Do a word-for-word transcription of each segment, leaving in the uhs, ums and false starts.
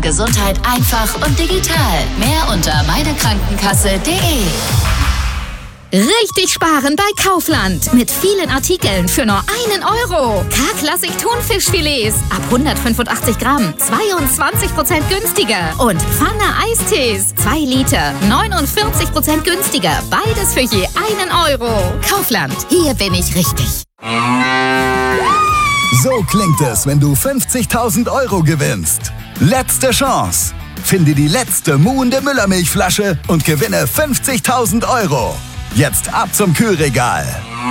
Gesundheit einfach und digital. Mehr unter meinekrankenkasse punkt de. Richtig sparen bei Kaufland. Mit vielen Artikeln für nur einen Euro. K-Klassik Thunfischfilets ab hundertfünfundachtzig Gramm. zweiundzwanzig Prozent günstiger. Und Pfanne Eistees. zwei Liter. neunundvierzig Prozent günstiger. Beides für je einen Euro. Kaufland. Hier bin ich richtig. So klingt es, wenn du fünfzigtausend Euro gewinnst. Letzte Chance. Finde die letzte muhende Müllermilchflasche und gewinne fünfzigtausend Euro. Jetzt ab zum Kühlregal.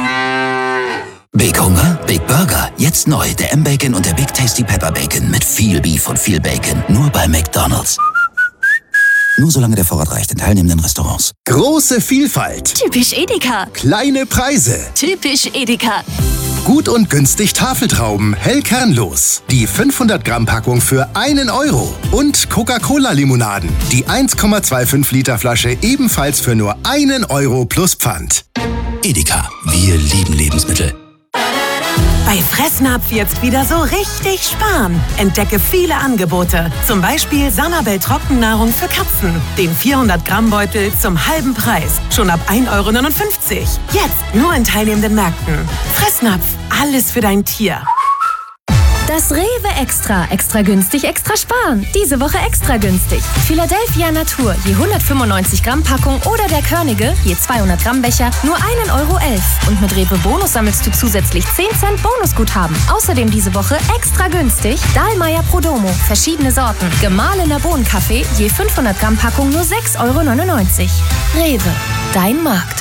Big Hunger, Big Burger. Jetzt neu der M-Bacon und der Big Tasty Pepper Bacon mit viel Beef und viel Bacon. Nur bei McDonald's. Nur solange der Vorrat reicht in teilnehmenden Restaurants. Große Vielfalt. Typisch Edeka. Kleine Preise. Typisch Edeka. Gut und günstig Tafeltrauben, hell kernlos. Die fünfhundert Gramm Packung für einen Euro. Und Coca-Cola-Limonaden. Die eins Komma fünfundzwanzig Liter Flasche ebenfalls für nur einen Euro plus Pfand. Edeka. Wir lieben Lebensmittel. Bei Fressnapf jetzt wieder so richtig sparen. Entdecke viele Angebote. Zum Beispiel Sanabel Trockennahrung für Katzen. Den vierhundert Gramm Beutel zum halben Preis. Schon ab ein Euro neunundfünfzig. Jetzt nur in teilnehmenden Märkten. Fressnapf. Alles für dein Tier. Das Rewe Extra. Extra günstig, extra sparen. Diese Woche extra günstig. Philadelphia Natur, je hundertfünfundneunzig Gramm Packung oder der Körnige, je zweihundert Gramm Becher, nur einen Euro elf. Und mit Rewe Bonus sammelst du zusätzlich zehn Cent Bonusguthaben. Außerdem diese Woche extra günstig Dahlmeier Prodomo, verschiedene Sorten. Gemahlener Bohnenkaffee, je fünfhundert Gramm Packung nur sechs Euro neunundneunzig. Rewe, dein Markt.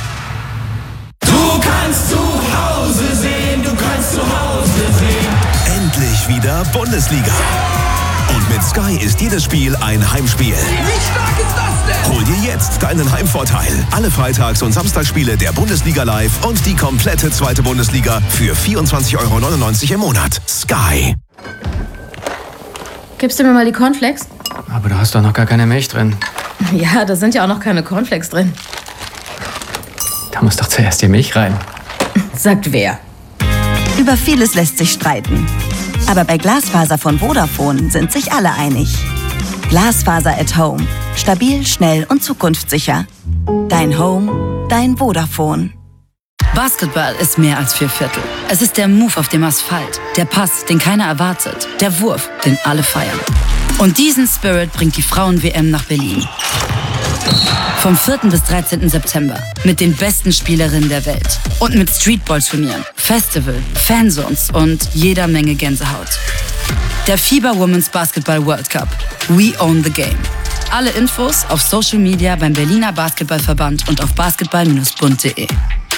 Du kannst zu Hause sehen, du kannst zu Hause sehen. Endlich wieder Bundesliga. Und mit Sky ist jedes Spiel ein Heimspiel. Wie stark ist das denn? Hol dir jetzt deinen Heimvorteil. Alle Freitags- und Samstagsspiele der Bundesliga live und die komplette zweite Bundesliga für vierundzwanzig Euro neunundneunzig im Monat. Sky. Gibst du mir mal die Cornflakes? Aber da hast doch noch gar keine Milch drin. Ja, da sind ja auch noch keine Cornflakes drin. Da muss doch zuerst die Milch rein. Sagt wer? Über vieles lässt sich streiten. Aber bei Glasfaser von Vodafone sind sich alle einig. Glasfaser at Home. Stabil, schnell und zukunftssicher. Dein Home, dein Vodafone. Basketball ist mehr als vier Viertel. Es ist der Move auf dem Asphalt. Der Pass, den keiner erwartet. Der Wurf, den alle feiern. Und diesen Spirit bringt die Frauen-W M nach Berlin. Vom vierten bis dreizehnten September. Mit den besten Spielerinnen der Welt. Und mit Streetball-Turnieren, Festival, Fanzones und jeder Menge Gänsehaut. Der FIBA Women's Basketball World Cup. We own the game. Alle Infos auf Social Media beim Berliner Basketballverband und auf basketball Bindestrich bund punkt de.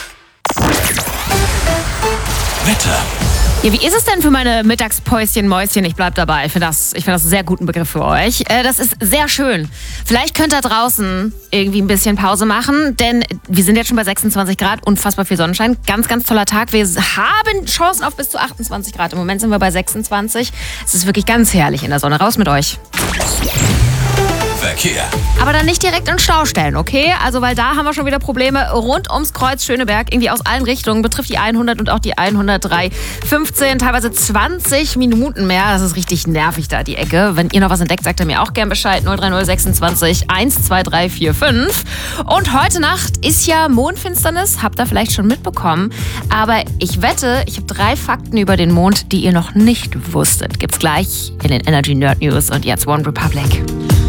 Wetter. Ja, wie ist es denn für meine Mittagspäuschen, Mäuschen? Ich bleib dabei. Ich finde das, ich find das einen sehr guten Begriff für euch. Äh, das ist sehr schön. Vielleicht könnt ihr draußen irgendwie ein bisschen Pause machen, denn wir sind jetzt schon bei sechsundzwanzig Grad, unfassbar viel Sonnenschein. Ganz, ganz toller Tag. Wir haben Chancen auf bis zu achtundzwanzig Grad. Im Moment sind wir bei sechsundzwanzig. Es ist wirklich ganz herrlich in der Sonne. Raus mit euch. Verkehr. Aber dann nicht direkt in Stau stellen, okay? Also, weil da haben wir schon wieder Probleme rund ums Kreuz Schöneberg, irgendwie aus allen Richtungen, betrifft die hundert und auch die hundertdrei. fünfzehn, teilweise zwanzig Minuten mehr. Das ist richtig nervig da, die Ecke. Wenn ihr noch was entdeckt, sagt ihr mir auch gern Bescheid. null drei null sechsundzwanzig eins zwei drei vier fünf. Und heute Nacht ist ja Mondfinsternis, habt ihr vielleicht schon mitbekommen. Aber ich wette, ich habe drei Fakten über den Mond, die ihr noch nicht wusstet. Gibt's gleich in den Energy Nerd News und jetzt One Republic.